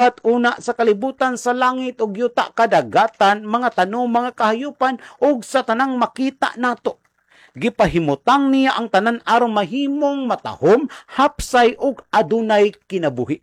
gibuhat una sa kalibutan sa langit ug yuta kadagatan, mga tanom, mga kahayupan ug sa tanang makita nato. Gipahimutang niya ang tanan aron mahimong matahom, hapsay ug adunay kinabuhi.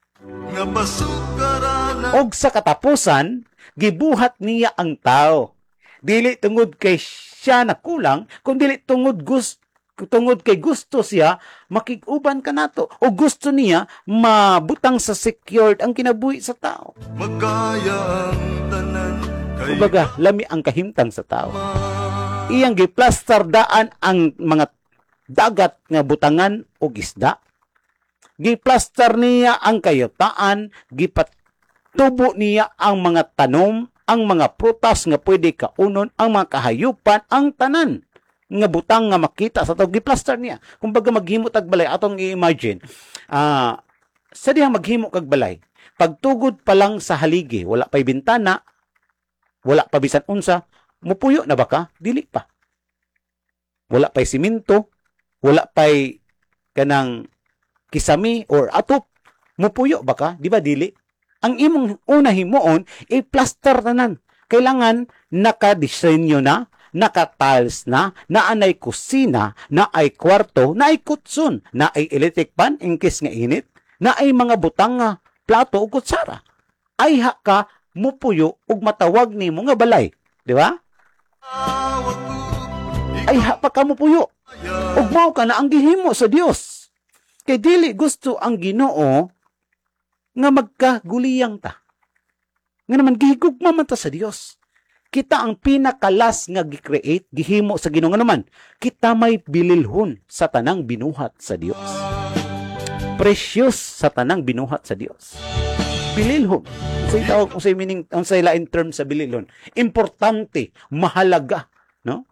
Og sa katapusan, gibuhat niya ang tao. Dili tungod kay siya nakulang, kundi tungod kay gusto siya makig-uban kanato o gusto niya mabutang sa secured ang kinabuhi sa tao. Magkaya ang tanan kay kumbaga, lami ang kahimtang sa tao. Iyang giplastar daan ang mga dagat nga butangan og isda. Giplastar niya ang kayutaan, gipatubo niya ang mga tanom, ang mga prutas nga pwede kaunon, ang mga kahayupan, ang tanan nga butang nga makita sa tao, giplastar niya. Kumbaga maghimo tag balay, atong i-imagine, sa dihang maghimo kag balay, pagtugod pa lang sa haligi, wala pa'y bintana, wala pa bisan unsa, mupuyo na ba ka? Dili pa. Wala pa'y siminto, wala pa'y kanang kisami or atop, mupuyo ba ka? Di ba dili? Ang imong una himuon, i-plaster tanan. Kailangan naka-disenyo na, naka-tiles na, naanay kusina, naay kwarto, naay kutsun, naay electric pan, in case nga init, naay mga butang nga plato o kutsara. Ay ha ka, mupuyo, ug matawag ni mo nga balay. Di ba? Ay ha pa ka mupuyo. Ug mao ka na ang gihimo sa Dios. Kay dili gusto ang Ginoo nga magkaguliyang ta. Nga naman gihigugma man ta sa Dios. Kita ang pinakalas nga gi-create, gihimo sa Ginoo. Nga naman, kita may bililhon sa tanang binuhat sa Dios. Precious sa tanang binuhat sa Dios. Bililhon. Say tawag kung say meaning, ang say lain term sa bililhon. Importante, mahalaga, no?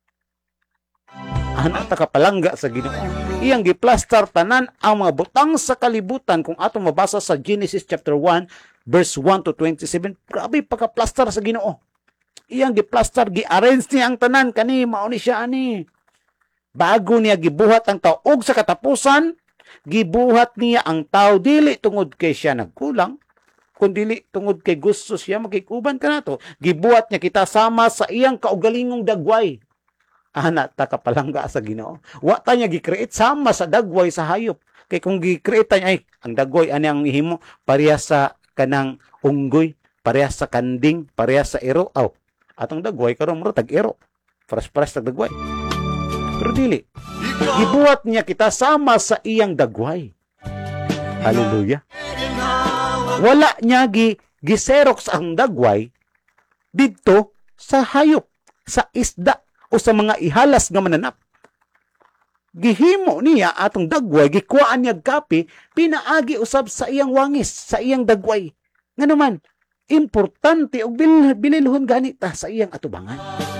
Anak ta kapalangga sa Ginoo. Iyang giplastar tanan ang mga butang sa kalibutan kung atong mabasa sa Genesis chapter 1 verse 1 to 27. Grabe pagka-plaster sa Ginoo. Iyang giplastar, gi-arrange niya ang tanan kani mao ni siya ani. Bago niya gibuhat ang tao ug sa katapusan, gibuhat niya ang tao dili tungod kay siya nagkulang, kundi tungod kay gusto siya makikuban kanato. Gibuhat niya kita sama sa iyang kaugalingong dagway. Ana ta kapalangga sa Ginoo. Wa ta niya gi-create sama sa dagway sa hayop. Kay kung gi-create ta niya, ay ang dagway ani ang ihimo pareha sa kanang unggoy, pareha sa kanding, pareha sa ero. Aw, atong dagway karon mo tag ero. Paras-paras tag dagway. Pero dili. Gibuhat niya kita sama sa iyang dagway. Hallelujah. Wala niya giserox ang dagway didto sa hayop, sa isda, o sa mga ihalas nga mananap. Gihimo niya atong dagway, gikuhaan niya kapi, pinaagi usab sa iyang wangis, sa iyang dagway. Nga naman, importante o bililhon ganita sa iyang atubangan.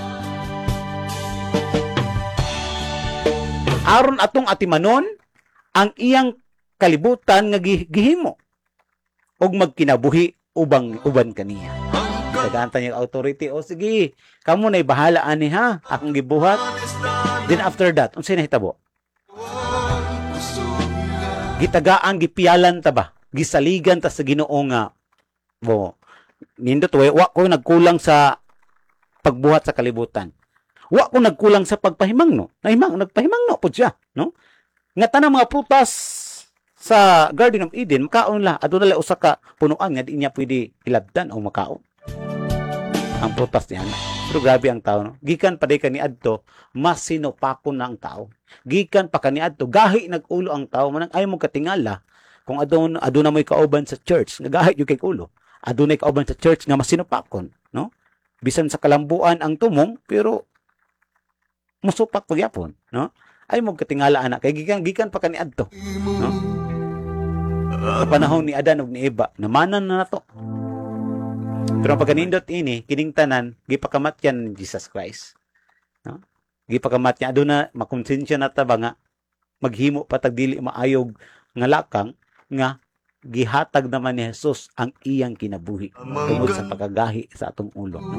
Aron atong atimanon, ang iyang kalibutan nga gihimo og magkinabuhi uban kaniya. Tagaanta niya authority, o sige, kamo na'y bahala ani ha, akong gibuhat. Then after that, unsay nahitabo? Gitagaan, gipiyalan ta ba? Gisaligan ta sa Ginoo nga, nindot, wa ko nagkulang sa pagbuhat sa kalibutan. Wa ko nagkulang sa pagpahimangno. Nagpahimangno po siya, no? Nga tanang mga prutas sa Garden of Eden, makaon la, aduna la usa ka punuan nga di niya pwede ilabdan o makaon. Ang prutas niya. Pero grabe ang tao, no? Gikan pa day kaniadto, mas sinupakon na ang tao. Gikan pa kaniadto, gahi nag-ulo ang tao. Manang ay mo katingala, kung aduna mo'y kauban sa church, nagahi yung kay ulo. Adunay kauban sa church nga mas sinupakon, no? Bisan sa kalambuan ang tumong, pero musupak pagyapon, no? Ay mo katingala anak, kay gikan pa kaniadto, no? Sa panahon ni Adan ug ni Eva, namanan na nato. Pero pagkanindot ini, kining tanan, gipakamatyan ni Jesus Christ. No? Gipakamatyan, aduna makonsensya na ta ba nga, maghimo patag dili maayog nga lakang, nga gihatag naman ni Jesus ang iyang kinabuhi tungod sa pagkagahi sa atong ulo. No?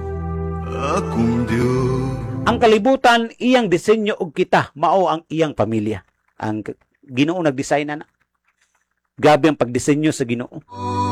Ang kalibutan, iyang disenyo og kita, mao ang iyang pamilya. Ang Ginoo nagdesign na. Gabi ang pagdisenyo sa Ginoo.